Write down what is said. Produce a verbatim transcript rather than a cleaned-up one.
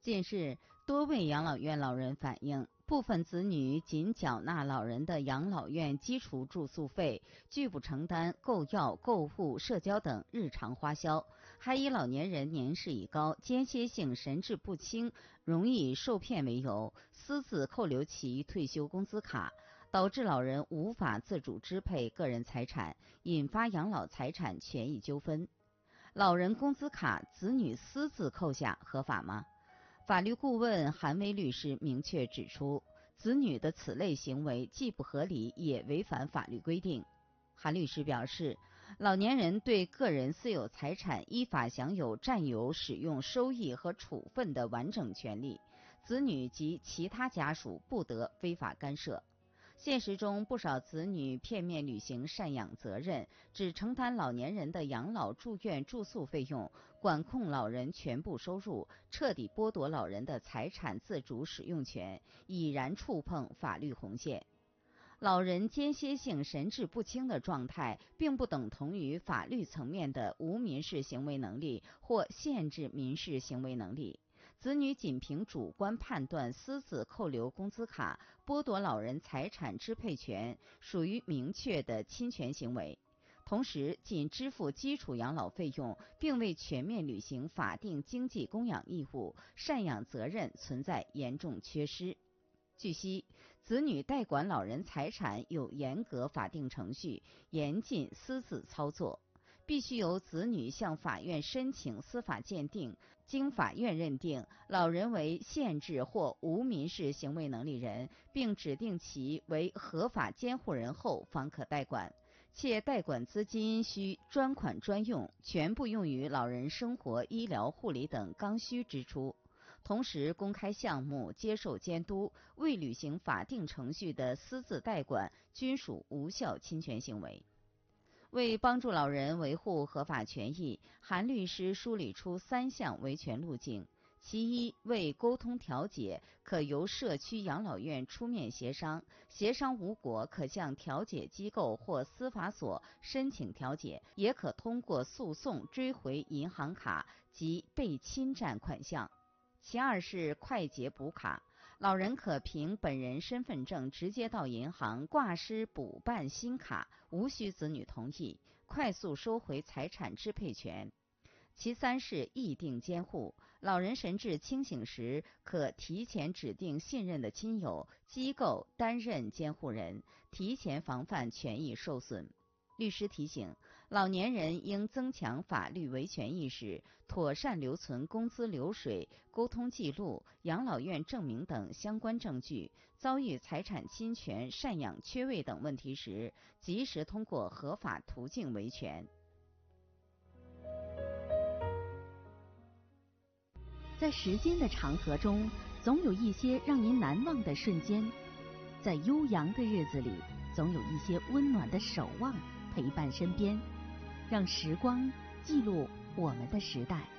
近日，多位养老院老人反映，部分子女仅缴纳老人的养老院基础住宿费，拒不承担购药、购物、社交等日常花销，还以老年人年事已高、间歇性神志不清、容易受骗为由，私自扣留其退休工资卡，导致老人无法自主支配个人财产，引发养老财产权益纠纷。老人工资卡子女私自扣下合法吗？法律顾问韩威律师明确指出，子女的此类行为既不合理，也违反法律规定。韩律师表示，老年人对个人私有财产依法享有占有、使用、收益和处分的完整权利，子女及其他家属不得非法干涉。现实中，不少子女片面履行赡养责任，只承担老年人的养老、住院、住宿费用，管控老人全部收入，彻底剥夺老人的财产自主使用权，已然触碰法律红线。老人间歇性神志不清的状态，并不等同于法律层面的无民事行为能力或限制民事行为能力。子女仅凭主观判断私自扣留工资卡，剥夺老人财产支配权，属于明确的侵权行为。同时，仅支付基础养老费用，并未全面履行法定经济供养义务，赡养责任存在严重缺失。据悉，子女代管老人财产有严格法定程序，严禁私自操作。必须由子女向法院申请司法鉴定，经法院认定老人为限制或无民事行为能力人，并指定其为合法监护人后方可代管，且代管资金需专款专用，全部用于老人生活、医疗、护理等刚需支出。同时，公开项目、接受监督，未履行法定程序的私自代管，均属无效侵权行为。为帮助老人维护合法权益，韩律师梳理出三项维权路径。其一，为沟通调解，可由社区养老院出面协商，协商无果，可向调解机构或司法所申请调解，也可通过诉讼追回银行卡及被侵占款项。其二是快捷补卡，老人可凭本人身份证直接到银行挂失补办新卡，无需子女同意，快速收回财产支配权。其三是议定监护，老人神志清醒时，可提前指定信任的亲友、机构担任监护人，提前防范权益受损。律师提醒，老年人应增强法律维权意识，妥善留存工资流水、沟通记录、养老院证明等相关证据，遭遇财产侵权、赡养缺位等问题时，及时通过合法途径维权。 在时间的长河中，总有一些让您难忘的瞬间；在悠扬的日子里，总有一些温暖的守望陪伴身边，让时光记录我们的时代。